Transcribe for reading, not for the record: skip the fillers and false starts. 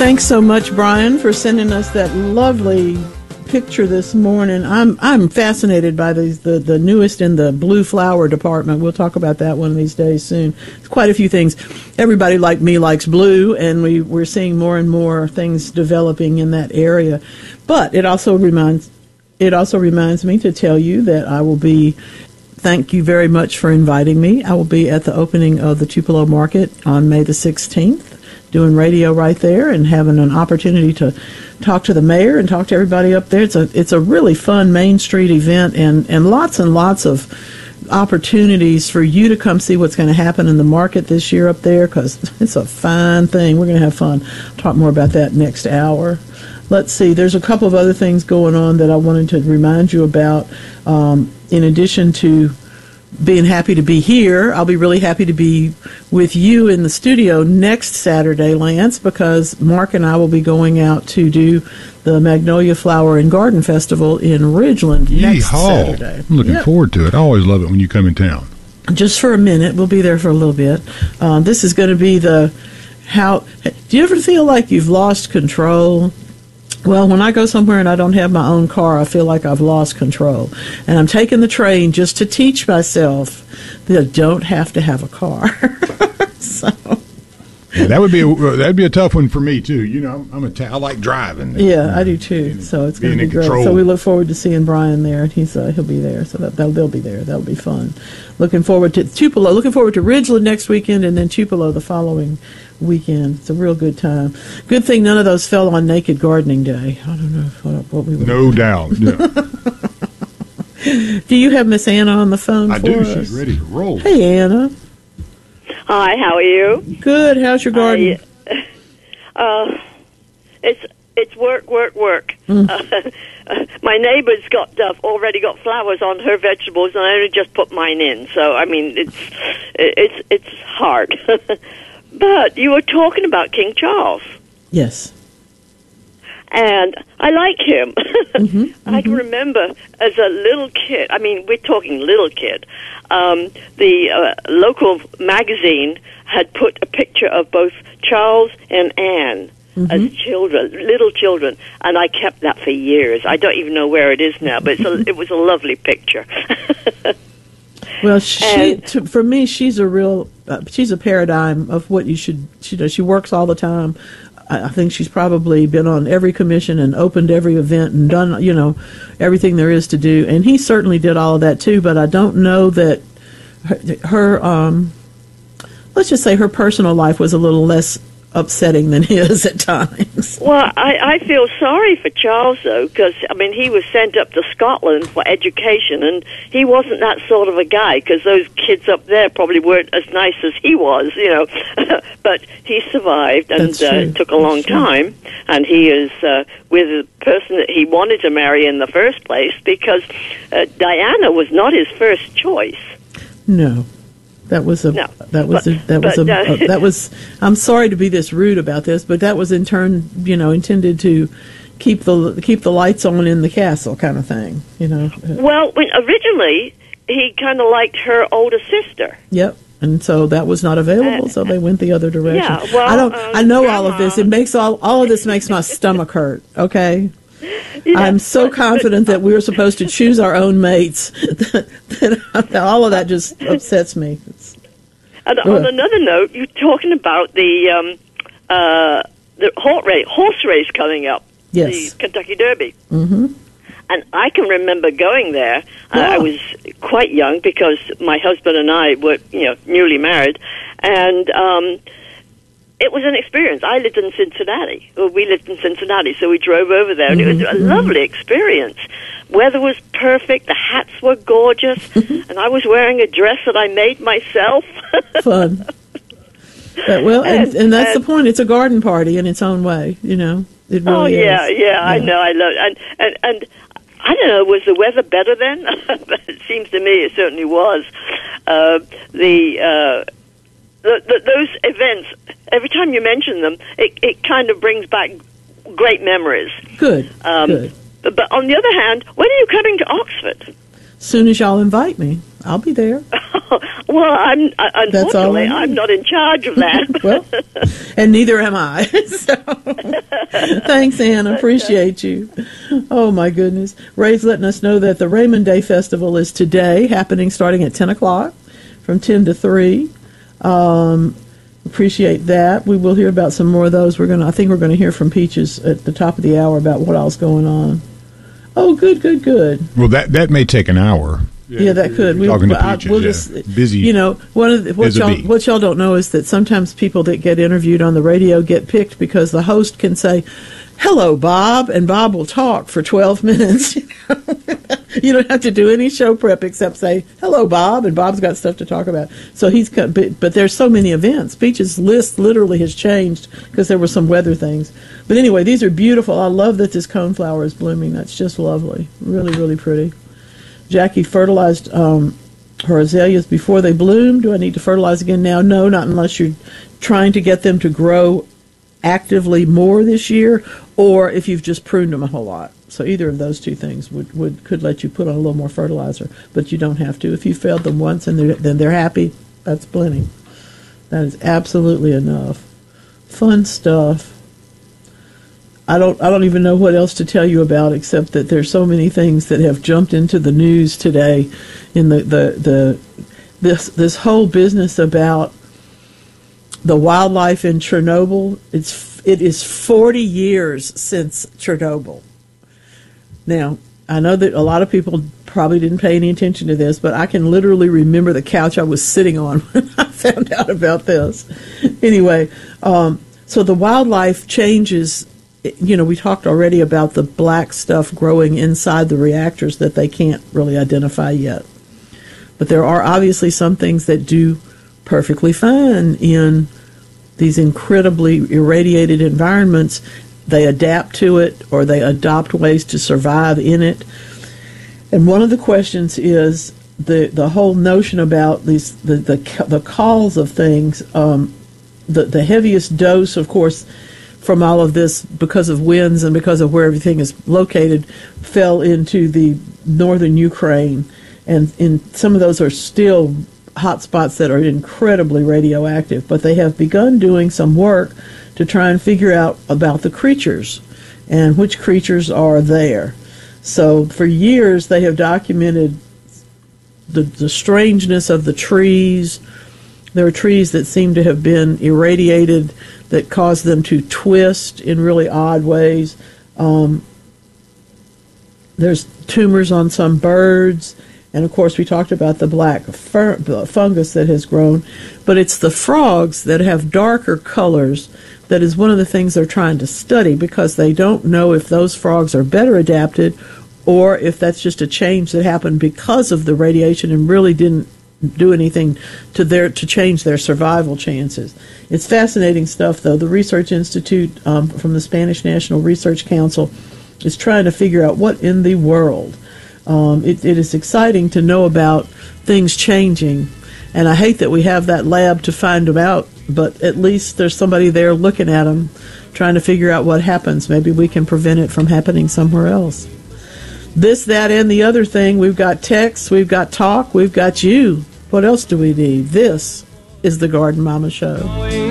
Thanks so much, Brian, for sending us that lovely picture this morning. I'm fascinated by the newest in the blue flower department. We'll talk about that one of these days soon. It's quite a few things. Everybody like me likes blue, and we're seeing more and more things developing in that area. But it also reminds me to tell you that I will be. Thank you very much for inviting me. I will be at the opening of the Tupelo Market on May the 16th. Doing radio right there and having an opportunity to talk to the mayor and talk to everybody up there. It's a really fun Main Street event and lots of opportunities for you to come see what's going to happen in the market this year up there, because it's a fine thing. We're going to have fun. I'll talk more about that next hour. Let's see. There's a couple of other things going on that I wanted to remind you about. In addition to being happy to be here, I'll be really happy to be with you in the studio next Saturday, Lance, because Mark and I will be going out to do the Magnolia Flower and Garden Festival in Ridgeland next Saturday. I'm looking forward to it. I always love it when you come in town. Just for a minute. We'll be there for a little bit. This is going to be do you ever feel like you've lost control? Well, when I go somewhere and I don't have my own car, I feel like I've lost control. And I'm taking the train just to teach myself that I don't have to have a car. So. Yeah, that'd be a tough one for me too. You know, I like driving. Yeah, I do too. So it's going to be great. Control. So we look forward to seeing Brian there, and he'll be there. So they'll be there. That'll be fun. Looking forward to Tupelo. Looking forward to Ridgeland next weekend, and then Tupelo the following weekend. It's a real good time. Good thing none of those fell on Naked Gardening Day. I don't know what we would. No doubt. Yeah. Do you have Miss Anna on the phone? I do. She's ready to roll. Hey, Anna. Hi, how are you? Good. How's your garden? It's work. My neighbor's already got flowers on her vegetables, and I only just put mine in. So I mean, it's hard. But you were talking about King Charles. Yes. And I like him. I can remember as a little kid, I mean, we're talking little kid, the local magazine had put a picture of both Charles and Anne as little children, and I kept that for years. I don't even know where it is now, but it was a lovely picture. Well, for me, she's a paradigm of what you should. She works all the time. I think she's probably been on every commission and opened every event and done, everything there is to do. And he certainly did all of that too. But I don't know that her let's just say her personal life was a little less upsetting than his at times. Well, I feel sorry for Charles, though, because, I mean, he was sent up to Scotland for education, and he wasn't that sort of a guy, because those kids up there probably weren't as nice as he was, But he survived, and it took a long time, and he is with a person that he wanted to marry in the first place, because Diana was not his first choice. No. I'm sorry to be this rude about this, but that was in turn, intended to keep the lights on in the castle kind of thing, Well, originally he kind of liked her older sister. Yep. And so that was not available, so they went the other direction. Yeah, well, I know all of this. It makes all of this makes my stomach hurt, okay? Yeah, I'm so confident that we're supposed to choose our own mates that all of that just upsets me. And on another note, you're talking about the horse race coming up, yes, the Kentucky Derby. Mm-hmm. And I can remember going there. I was quite young because my husband and I were, newly married, and it was an experience. I lived in Cincinnati. Well, we lived in Cincinnati, so we drove over there, and it was a lovely experience. Weather was perfect. The hats were gorgeous, and I was wearing a dress that I made myself. Fun. And that's the point. It's a garden party in its own way, It really is. Yeah. I know. I love it. And I don't know, was the weather better then? It seems to me it certainly was. Those events, every time you mention them, it kind of brings back great memories. Good. Good. But on the other hand, when are you coming to Oxford? soon as y'all invite me, I'll be there. Well, unfortunately, I'm not in charge of that. Well, and neither am I. So, thanks, Ann. Appreciate you. Oh, my goodness. Ray's letting us know that the Raymond Day Festival is today, happening starting at 10 o'clock from 10 to 3. Appreciate that. We will hear about some more of those. I think we're going to hear from Peaches at the top of the hour about what else going on. Oh, good. Well, that may take an hour. Yeah, that could. Talking to Peaches, we'll just, busy. You know, what y'all don't know is that sometimes people that get interviewed on the radio get picked because the host can say, "Hello, Bob," and Bob will talk for 12 minutes. You don't have to do any show prep except say, "Hello, Bob," and Bob's got stuff to talk about. So but there's so many events. Peaches' list literally has changed because there were some weather things. But anyway, these are beautiful. I love that this coneflower is blooming. That's just lovely. Really, really pretty. Jackie fertilized her azaleas before they bloom. Do I need to fertilize again now? No, not unless you're trying to get them to grow actively more this year, or if you've just pruned them a whole lot. So either of those two things could let you put on a little more fertilizer, but you don't have to. If you fed them once and then they're happy, that's plenty. That is absolutely enough. Fun stuff. I don't even know what else to tell you about except that there's so many things that have jumped into the news today in this whole business about the wildlife in Chernobyl. It is 40 years since Chernobyl. Now, I know that a lot of people probably didn't pay any attention to this, but I can literally remember the couch I was sitting on when I found out about this. Anyway, so the wildlife changes. You know, we talked already about the black stuff growing inside the reactors that they can't really identify yet. But there are obviously some things that do perfectly fine in these incredibly irradiated environments. They adapt to it, or they adopt ways to survive in it. And one of the questions is the whole notion about the cause of things. The heaviest dose, of course, from all of this, because of winds and because of where everything is located, fell into the northern Ukraine. And some of those are still hot spots that are incredibly radioactive. But they have begun doing some work to try and figure out about the creatures and which creatures are there. So for years they have documented the strangeness of the trees. There are trees that seem to have been irradiated that cause them to twist in really odd ways. There's tumors on some birds. And, of course, we talked about the black fungus that has grown. But it's the frogs that have darker colors that is one of the things they're trying to study, because they don't know if those frogs are better adapted or if that's just a change that happened because of the radiation and really didn't do anything to change their survival chances. It's fascinating stuff, though. The Research Institute from the Spanish National Research Council is trying to figure out what in the world. It is exciting to know about things changing, and I hate that we have that lab to find them out, but at least there's somebody there looking at them, trying to figure out what happens. Maybe we can prevent it from happening somewhere else. This, that, and the other thing. We've got text, we've got talk, we've got you. What else do we need? This is the Garden Mama Show.